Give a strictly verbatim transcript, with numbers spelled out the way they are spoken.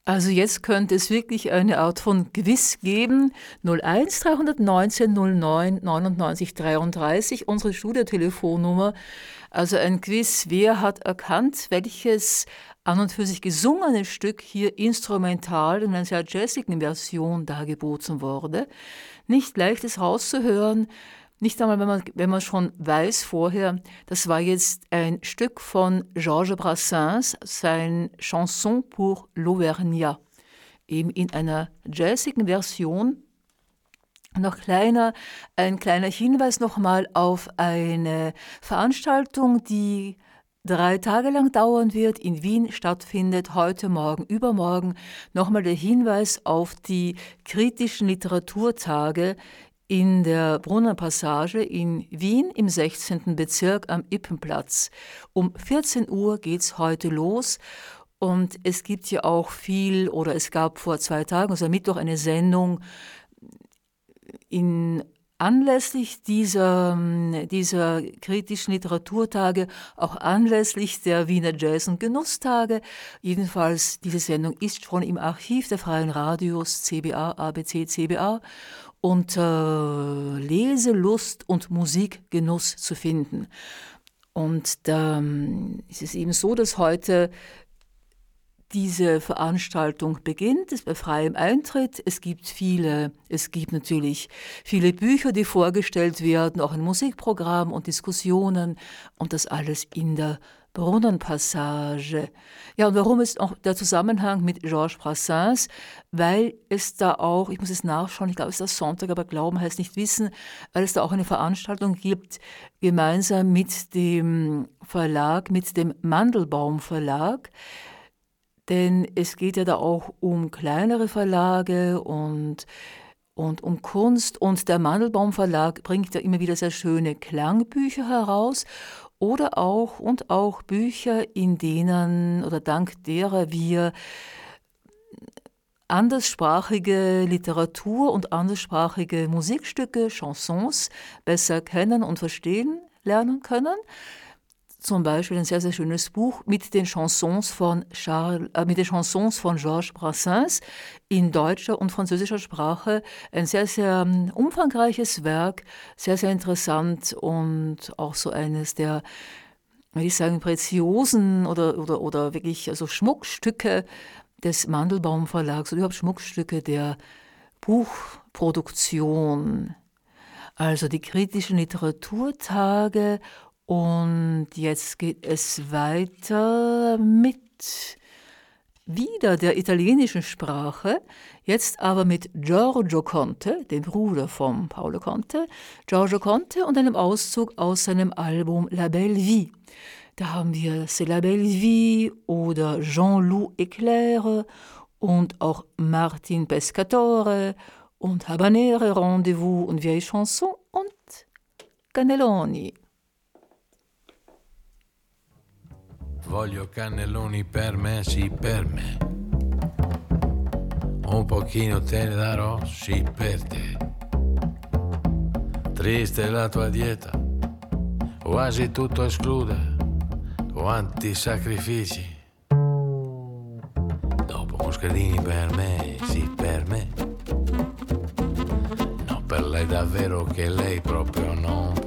Also jetzt könnte es wirklich eine Art von Quiz geben. null eins drei neunzehn null neun neunundneunzig dreiunddreißig, unsere Studiotelefonnummer. Also ein Quiz, wer hat erkannt, welches an und für sich gesungene Stück hier instrumental in einer sehr jazzigen Version dargeboten wurde. Nicht leichtes rauszuhören, nicht einmal, wenn man, wenn man schon weiß vorher, das war jetzt ein Stück von Georges Brassens, sein Chanson pour l'Auvergnat, eben in einer jazzigen Version. Noch kleiner, ein kleiner Hinweis nochmal auf eine Veranstaltung, die drei Tage lang dauern wird, in Wien stattfindet, heute, morgen, übermorgen. Nochmal der Hinweis auf die kritischen Literaturtage in der Brunnenpassage in Wien im sechzehnten Bezirk am Ippenplatz. Um vierzehn Uhr geht es heute los und es gibt ja auch viel, oder es gab vor zwei Tagen, also am Mittwoch, eine Sendung in anlässlich dieser, dieser kritischen Literaturtage, auch anlässlich der Wiener Jazz- und Genusstage. Jedenfalls, diese Sendung ist schon im Archiv der Freien Radios C B A, A B C, C B A unter Leselust und Musikgenuss zu finden. Und da ist es eben so, dass heute diese Veranstaltung beginnt, es ist bei freiem Eintritt. Es gibt viele, es gibt natürlich viele Bücher, die vorgestellt werden, auch ein Musikprogramm und Diskussionen und das alles in der Brunnenpassage. Ja, und warum ist auch der Zusammenhang mit Georges Brassens? Weil es da auch, ich muss es nachschauen, ich glaube, es ist das Sonntag, aber Glauben heißt nicht wissen, weil es da auch eine Veranstaltung gibt, gemeinsam mit dem Verlag, mit dem Mandelbaum Verlag. Denn es geht ja da auch um kleinere Verlage und, und um Kunst. Und der Mandelbaum Verlag bringt ja immer wieder sehr schöne Klangbücher heraus oder auch und auch Bücher, in denen oder dank derer wir anderssprachige Literatur und anderssprachige Musikstücke, Chansons, besser kennen und verstehen lernen können. Zum Beispiel ein sehr, sehr schönes Buch mit den Chansons von, Charles, äh, mit den Chansons von Georges Brassens in deutscher und französischer Sprache. Ein sehr, sehr um, umfangreiches Werk, sehr, sehr interessant und auch so eines der, würde ich sagen, preziosen oder, oder, oder wirklich also Schmuckstücke des Mandelbaum Verlags oder überhaupt Schmuckstücke der Buchproduktion. Also die kritischen Literaturtage. Und jetzt geht es weiter mit wieder der italienischen Sprache, jetzt aber mit Giorgio Conte, dem Bruder von Paolo Conte, Giorgio Conte und einem Auszug aus seinem Album La Belle Vie. Da haben wir C'est la Belle Vie oder Jean-Loup Eclair und auch Martin Pescatore und Habanera Rendezvous und Vieille Chanson und Cannelloni. Voglio cannelloni per me, sì per me. Un pochino te ne darò, sì per te. Triste la tua dieta, quasi tutto esclude. Quanti sacrifici. Dopo Moscardini per me, sì per me. No, per lei davvero che lei proprio non